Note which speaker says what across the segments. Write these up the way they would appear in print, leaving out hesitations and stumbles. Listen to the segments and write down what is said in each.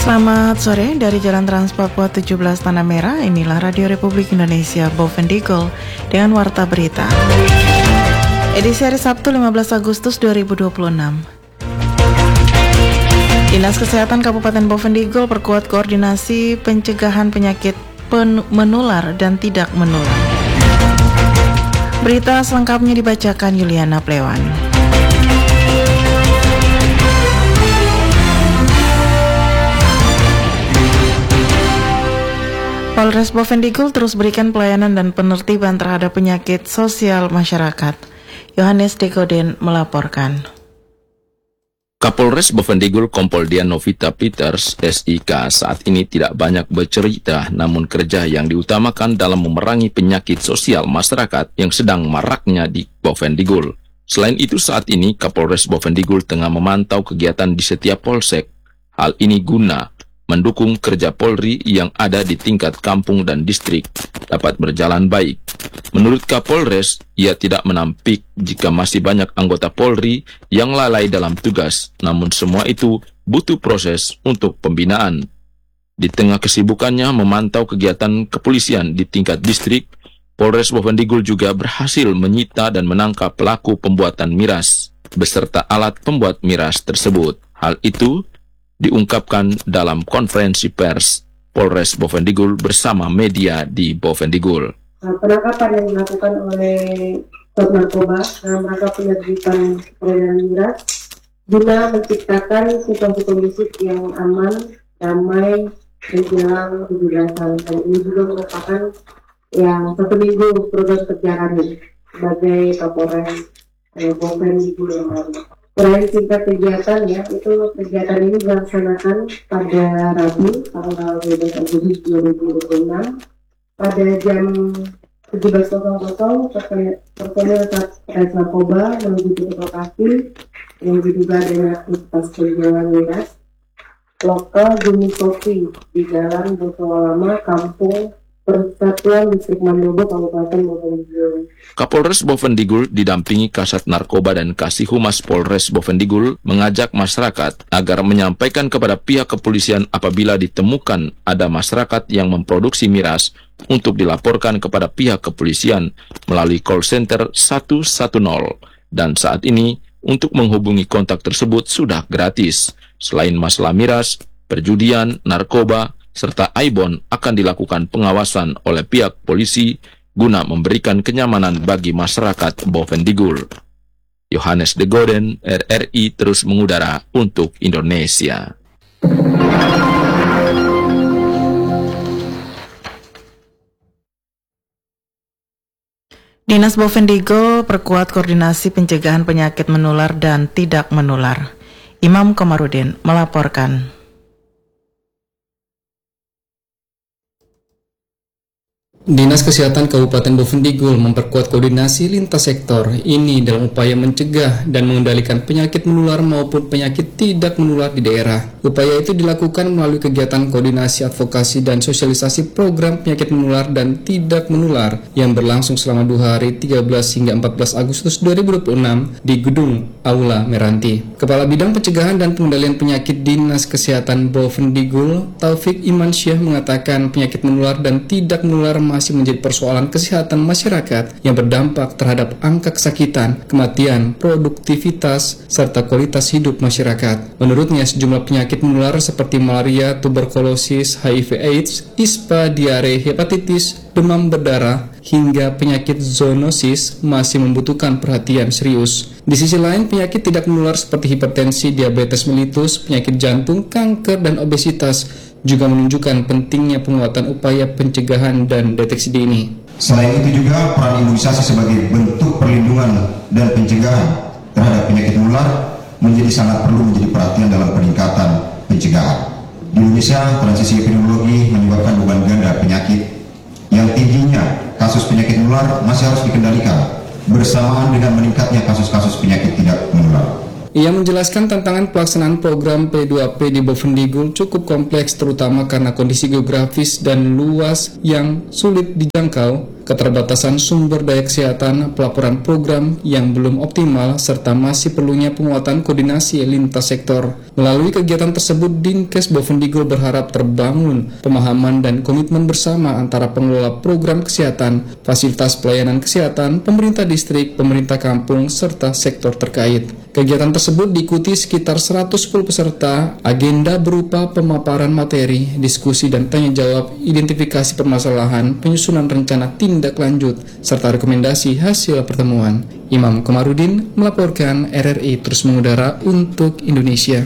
Speaker 1: Selamat sore dari Jalan Trans Papua 17 Tanah Merah. Inilah Radio Republik Indonesia Bovendigul dengan Warta Berita. Edisi hari Sabtu 15 Agustus 2026. Dinas Kesehatan Kabupaten Bovendigul perkuat koordinasi pencegahan penyakit menular dan tidak menular. Berita selengkapnya dibacakan Yuliana Plewan. Polres Bovendigul terus berikan pelayanan dan penertiban terhadap penyakit sosial masyarakat. Yohanes Degoden melaporkan.
Speaker 2: Kapolres Bovendigul Kompol Dian Novita Peters, SIK, saat ini tidak banyak bercerita, namun kerja yang diutamakan dalam memerangi penyakit sosial masyarakat yang sedang maraknya di Bovendigul. Selain itu, saat ini Kapolres Bovendigul tengah memantau kegiatan di setiap polsek. Hal ini guna mendukung kerja Polri yang ada di tingkat kampung dan distrik dapat berjalan baik. Menurut Kapolres, ia tidak menampik jika masih banyak anggota Polri yang lalai dalam tugas, namun semua itu butuh proses untuk pembinaan. Di tengah kesibukannya memantau kegiatan kepolisian di tingkat distrik, Polres Bovendigul juga berhasil menyita dan menangkap pelaku pembuatan miras beserta alat pembuat miras tersebut. Hal itu diungkapkan dalam konferensi pers Polres Bovendigul bersama media di Bovendigul.
Speaker 3: Penangkapan yang dilakukan oleh Top Narkoba dalam rangka penyerbukan peredaran miras guna menciptakan situasi kondusif yang aman, damai, menjelang 17-an. Dan ini juga merupakan yang 1 minggu program kerja kami sebagai Kapolres Bovendigul yang baru. Selain tingkat kegiatan itu kegiatan ini dilaksanakan pada Rabu tanggal 12 Agustus 2026 pada jam 17.00 personel Satres Narkoba menuju titik lokasi yang diduga adanya aktivitas penjualan miras lokal jenis kopi di Jalan Bosowalama, Kampung Persatuan Distrik Mandobo, Kabupaten Bovendigul.
Speaker 2: Kapolres Bovendigul didampingi Kasat Narkoba dan Kasih Humas Polres Bovendigul mengajak masyarakat agar menyampaikan kepada pihak kepolisian apabila ditemukan ada masyarakat yang memproduksi miras untuk dilaporkan kepada pihak kepolisian melalui call center 110. Dan saat ini untuk menghubungi kontak tersebut sudah gratis. Selain masalah miras, perjudian, narkoba, serta Aibon akan dilakukan pengawasan oleh pihak polisi guna memberikan kenyamanan bagi masyarakat Bovendigul. Yohanes Degoden, RRI terus mengudara untuk Indonesia.
Speaker 1: Dinas Bovendigul perkuat koordinasi pencegahan penyakit menular dan tidak menular. Imam Komarudin melaporkan.
Speaker 4: Dinas Kesehatan Kabupaten Bovendigul memperkuat koordinasi lintas sektor ini dalam upaya mencegah dan mengendalikan penyakit menular maupun penyakit tidak menular di daerah. Upaya itu dilakukan melalui kegiatan koordinasi advokasi dan sosialisasi program penyakit menular dan tidak menular yang berlangsung selama 2 hari 13 hingga 14 Agustus 2026 di Gedung Aula Meranti. Kepala Bidang Pencegahan dan Pengendalian Penyakit Dinas Kesehatan Bovendigul, Taufik Imansyah mengatakan penyakit menular dan tidak menular masih menjadi persoalan kesehatan masyarakat yang berdampak terhadap angka kesakitan, kematian, produktivitas, serta kualitas hidup masyarakat. Menurutnya, sejumlah penyakit menular seperti malaria, tuberkulosis, HIV/AIDS, ISPA, diare, hepatitis, demam berdarah, hingga penyakit zoonosis masih membutuhkan perhatian serius. Di sisi lain, penyakit tidak menular seperti hipertensi, diabetes mellitus, penyakit jantung, kanker, dan obesitas juga menunjukkan pentingnya penguatan upaya pencegahan dan deteksi dini.
Speaker 5: Selain itu juga peran imunisasi sebagai bentuk perlindungan dan pencegahan terhadap penyakit menular menjadi sangat perlu menjadi perhatian dalam peningkatan pencegahan. Di Indonesia, transisi epidemiologi menyebabkan beban ganda penyakit yang tingginya kasus penyakit menular masih harus dikendalikan bersamaan dengan meningkatnya kasus-kasus penyakit tidak menular.
Speaker 4: Ia menjelaskan tantangan pelaksanaan program P2P di Bovendigul cukup kompleks terutama karena kondisi geografis dan luas yang sulit dijangkau keterbatasan sumber daya kesehatan, pelaporan program yang belum optimal, serta masih perlunya penguatan koordinasi lintas sektor. Melalui kegiatan tersebut, Dinkes Bovendigul berharap terbangun pemahaman dan komitmen bersama antara pengelola program kesehatan, fasilitas pelayanan kesehatan, pemerintah distrik, pemerintah kampung, serta sektor terkait. Kegiatan tersebut diikuti sekitar 110 peserta. Agenda berupa pemaparan materi, diskusi dan tanya jawab, identifikasi permasalahan, penyusunan rencana tindak lanjut, serta rekomendasi hasil pertemuan. Imam Komarudin melaporkan, RRI terus mengudara untuk Indonesia.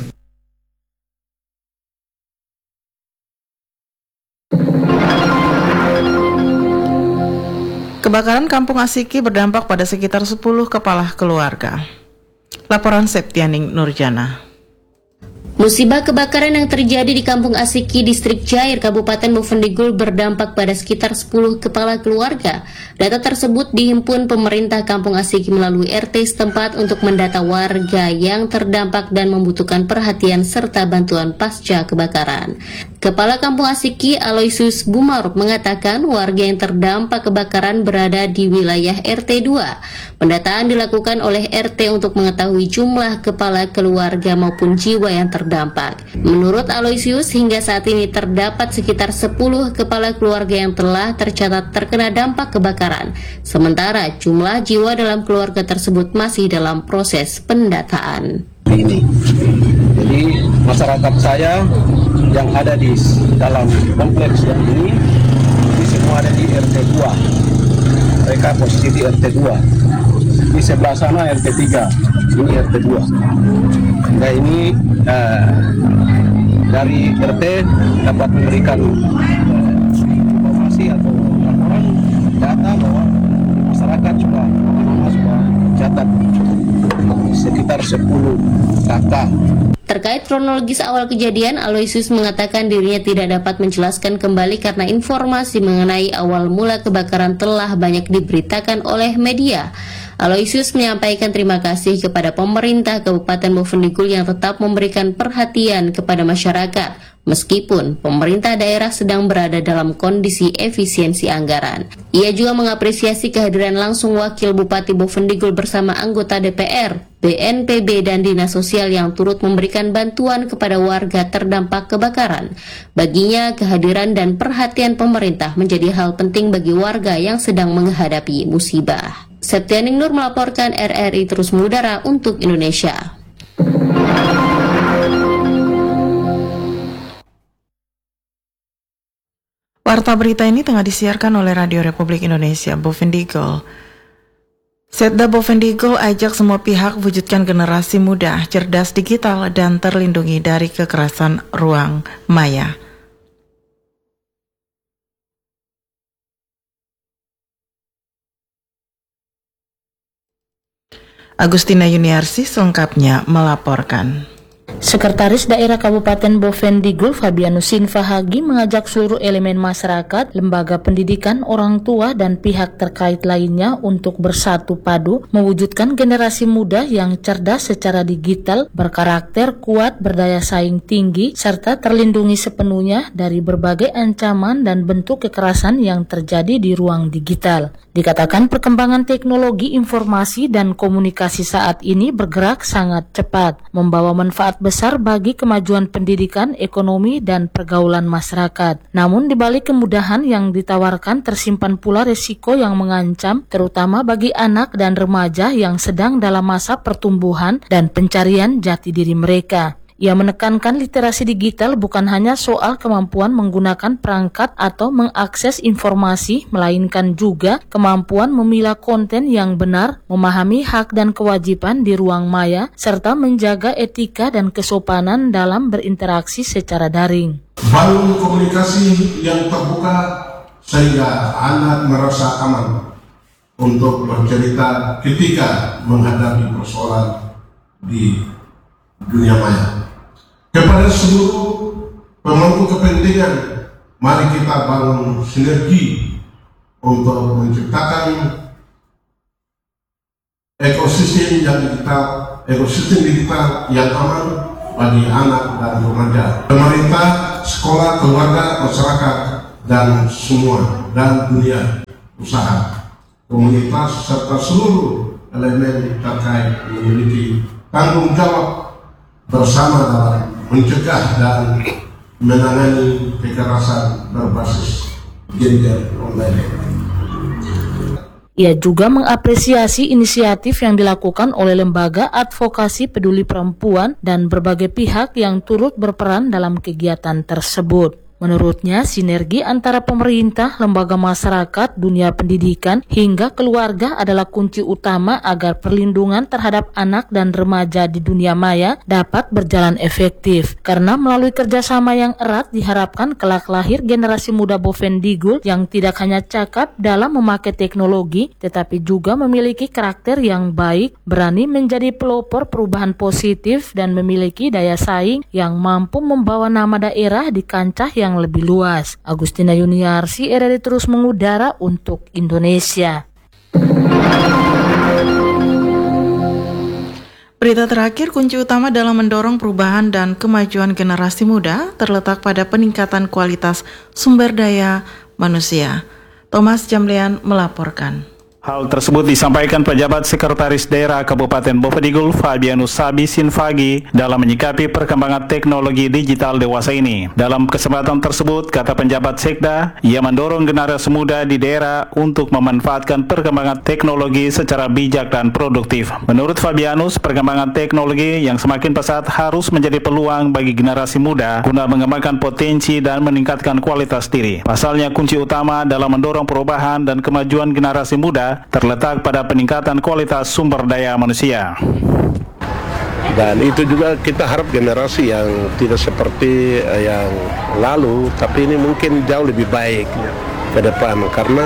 Speaker 1: Kebakaran Kampung Asiki berdampak pada sekitar 10 kepala keluarga. Laporan Septianing Nurjana.
Speaker 6: Musibah kebakaran yang terjadi di Kampung Asiki, Distrik Jair, Kabupaten Bovendigul berdampak pada sekitar 10 kepala keluarga. Data tersebut dihimpun pemerintah Kampung Asiki melalui RT setempat untuk mendata warga yang terdampak dan membutuhkan perhatian serta bantuan pasca kebakaran. Kepala Kampung Asiki, Aloysius Bumaruk, mengatakan warga yang terdampak kebakaran berada di wilayah RT 2. Pendataan dilakukan oleh RT untuk mengetahui jumlah kepala keluarga maupun jiwa yang terdampak. Menurut Aloysius, hingga saat ini terdapat sekitar 10 kepala keluarga yang telah tercatat terkena dampak kebakaran. Sementara jumlah jiwa dalam keluarga tersebut masih dalam proses pendataan.
Speaker 7: Jadi masyarakat saya yang ada di dalam kompleks yang ini semua ada di RT 2. Mereka posisi di RT 2. Di sebelah sana RT 3. Ini RT 2. Nah ini dari RT dapat memberikan informasi atau laporan data bahwa masyarakat sudah catat sekitar 10 kakak.
Speaker 6: Terkait kronologis awal kejadian, Aloysius mengatakan dirinya tidak dapat menjelaskan kembali karena informasi mengenai awal mula kebakaran telah banyak diberitakan oleh media. Aloysius menyampaikan terima kasih kepada pemerintah Kabupaten Bovendigul yang tetap memberikan perhatian kepada masyarakat, meskipun pemerintah daerah sedang berada dalam kondisi efisiensi anggaran. Ia juga mengapresiasi kehadiran langsung Wakil Bupati Bovendigul bersama anggota DPR, BNPB dan Dinas Sosial yang turut memberikan bantuan kepada warga terdampak kebakaran. Baginya, kehadiran dan perhatian pemerintah menjadi hal penting bagi warga yang sedang menghadapi musibah. Septianing Nur melaporkan, RRI terus mengudara untuk Indonesia.
Speaker 1: Warta berita ini tengah disiarkan oleh Radio Republik Indonesia Bovendigul. Setda Bovendigul ajak semua pihak wujudkan generasi muda, cerdas digital, dan terlindungi dari kekerasan ruang maya. Agustina Yuniarsi selengkapnya melaporkan.
Speaker 8: Sekretaris Daerah Kabupaten Bovendigul Fabianus Sinfahagi mengajak seluruh elemen masyarakat, lembaga pendidikan, orang tua, dan pihak terkait lainnya untuk bersatu padu mewujudkan generasi muda yang cerdas secara digital, berkarakter kuat, berdaya saing tinggi, serta terlindungi sepenuhnya dari berbagai ancaman dan bentuk kekerasan yang terjadi di ruang digital. Dikatakan perkembangan teknologi informasi dan komunikasi saat ini bergerak sangat cepat, membawa manfaat besar bagi kemajuan pendidikan, ekonomi, dan pergaulan masyarakat. Namun di balik kemudahan yang ditawarkan tersimpan pula risiko yang mengancam, terutama bagi anak dan remaja yang sedang dalam masa pertumbuhan dan pencarian jati diri mereka. Ia menekankan literasi digital bukan hanya soal kemampuan menggunakan perangkat atau mengakses informasi, melainkan juga kemampuan memilah konten yang benar, memahami hak dan kewajiban di ruang maya, serta menjaga etika dan kesopanan dalam berinteraksi secara daring.
Speaker 9: Bangun komunikasi yang terbuka sehingga anak merasa aman untuk bercerita ketika menghadapi persoalan di dunia maya. Kepada seluruh pemangku kepentingan, mari kita bangun sinergi untuk menciptakan ekosistem digital yang aman bagi anak dan remaja. Pemerintah, sekolah, keluarga, masyarakat, dan semua dan dunia usaha, komunitas, serta seluruh elemen terkait memiliki tanggung jawab bersama dalam mencegah dan menangani kekerasan berbasis gender online.
Speaker 8: Ia juga mengapresiasi inisiatif yang dilakukan oleh lembaga advokasi peduli perempuan dan berbagai pihak yang turut berperan dalam kegiatan tersebut. Menurutnya, sinergi antara pemerintah, lembaga masyarakat, dunia pendidikan, hingga keluarga adalah kunci utama agar perlindungan terhadap anak dan remaja di dunia maya dapat berjalan efektif. Karena melalui kerjasama yang erat diharapkan kelak lahir generasi muda Bovendigul yang tidak hanya cakap dalam memakai teknologi, tetapi juga memiliki karakter yang baik, berani menjadi pelopor perubahan positif, dan memiliki daya saing yang mampu membawa nama daerah di kancah yang lebih luas. Agustina Yuniarsi, RRI terus mengudara untuk Indonesia.
Speaker 1: Berita terakhir, kunci utama dalam mendorong perubahan dan kemajuan generasi muda terletak pada peningkatan kualitas sumber daya manusia. Thomas Jamlian melaporkan.
Speaker 10: Hal tersebut disampaikan pejabat Sekretaris Daerah Kabupaten Bovendigul Fabianus Sabi Sinfagi dalam menyikapi perkembangan teknologi digital dewasa ini. Dalam kesempatan tersebut, kata penjabat Sekda, ia mendorong generasi muda di daerah untuk memanfaatkan perkembangan teknologi secara bijak dan produktif. Menurut Fabianus, perkembangan teknologi yang semakin pesat harus menjadi peluang bagi generasi muda guna mengembangkan potensi dan meningkatkan kualitas diri. Pasalnya, kunci utama dalam mendorong perubahan dan kemajuan generasi muda terletak pada peningkatan kualitas sumber daya manusia.
Speaker 9: Dan itu juga kita harap generasi yang tidak seperti yang lalu, tapi ini mungkin jauh lebih baik ke depan, karena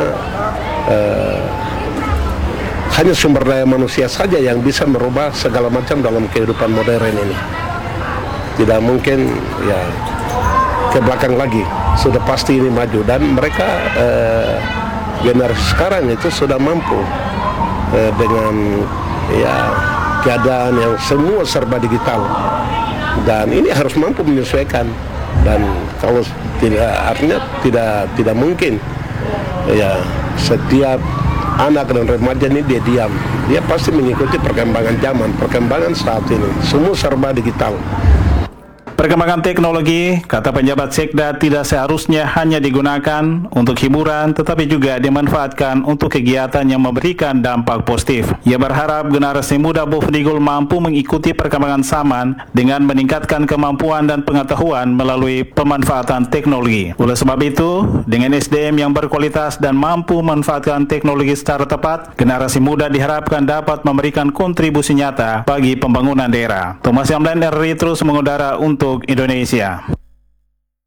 Speaker 9: hanya sumber daya manusia saja yang bisa merubah segala macam dalam kehidupan modern ini. Tidak mungkin ya ke belakang lagi, sudah pasti ini maju, dan mereka generasi sekarang itu sudah mampu dengan ya keadaan yang semua serba digital, dan ini harus mampu menyesuaikan. Dan kalau tidak, artinya tidak mungkin ya setiap anak dan remaja ini dia diam, dia pasti mengikuti perkembangan zaman, perkembangan saat ini, semua serba digital.
Speaker 10: Perkembangan teknologi, kata penjabat Sekda, tidak seharusnya hanya digunakan untuk hiburan, tetapi juga dimanfaatkan untuk kegiatan yang memberikan dampak positif. Ia berharap generasi muda Bovendigul mampu mengikuti perkembangan zaman dengan meningkatkan kemampuan dan pengetahuan melalui pemanfaatan teknologi. Oleh sebab itu, dengan SDM yang berkualitas dan mampu memanfaatkan teknologi secara tepat, generasi muda diharapkan dapat memberikan kontribusi nyata bagi pembangunan daerah. Thomas Yamlan, RRI terus mengudara untuk Indonesia.